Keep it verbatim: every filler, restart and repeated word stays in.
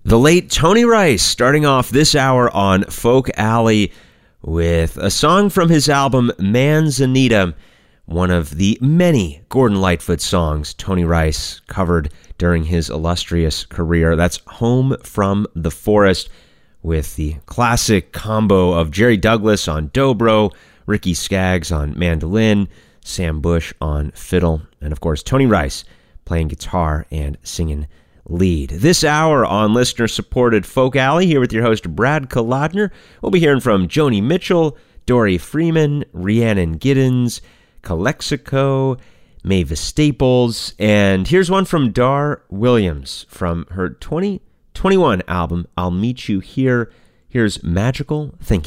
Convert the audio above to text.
The late Tony Rice starting off this hour on Folk Alley with a song from his album Manzanita, one of the many Gordon Lightfoot songs Tony Rice covered during his illustrious career. That's Home from the Forest, with the classic combo of Jerry Douglas on dobro, Ricky Skaggs on mandolin, Sam Bush on fiddle, and of course Tony Rice playing guitar and singing lead. This hour on listener-supported Folk Alley, here with your host Brad Kolodner. We'll be hearing from Joni Mitchell, Dory Freeman, Rhiannon Giddens, Calexico, Mavis Staples, and here's one from Dar Williams from her twenty twenty-one album, I'll Meet You Here. Here's Magical Thinking.